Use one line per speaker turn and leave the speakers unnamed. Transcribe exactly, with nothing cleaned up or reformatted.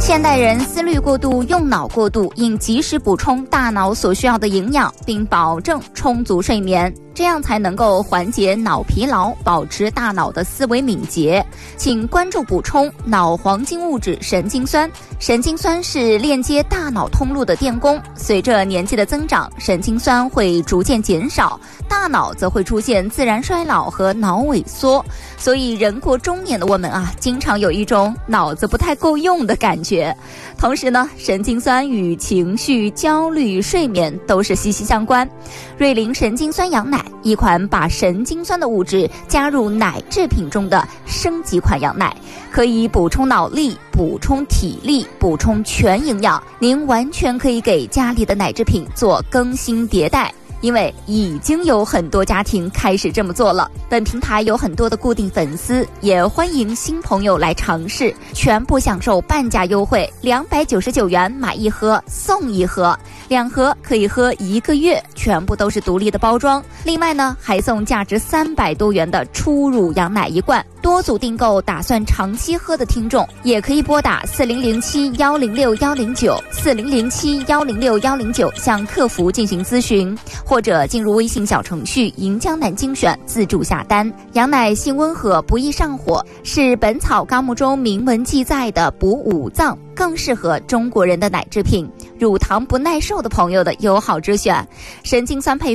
现代人思虑过度，用脑过度，应及时补充大脑所需要的营养，并保证充足睡眠，这样才能够缓解脑疲劳，保持大脑的思维敏捷。请关注补充脑黄金物质神经酸。神经酸是链接大脑通路的电工，随着年纪的增长，神经酸会逐渐减少，大脑则会出现自然衰老和脑萎缩。所以人过中年的我们啊，经常有一种脑子不太够用的感觉。同时呢，神经酸与情绪、焦虑、睡眠都是息息相关。瑞林神经酸羊奶，一款把神经酸的物质加入奶制品中的升级款羊奶，可以补充脑力，补充体力，补充全营养。您完全可以给家里的奶制品做更新迭代，因为已经有很多家庭开始这么做了。本平台有很多的固定粉丝，也欢迎新朋友来尝试，全部享受半价优惠，两百九十九元买一盒送一盒，两盒可以喝一个月，全部都是独立的包装。另外呢，还送价值三百多元的初乳羊奶一罐。多组订购打算长期喝的听众，也可以拨打四零零七幺零六幺零九四零零七幺零六幺零九向客服进行咨询，或者进入微信小程序银江南精选自助下单。羊奶性温和，不易上火，是《本草纲目》中明文记载的补五脏，更适合中国人的奶制品，乳糖不耐受的朋友的友好之选。神经酸配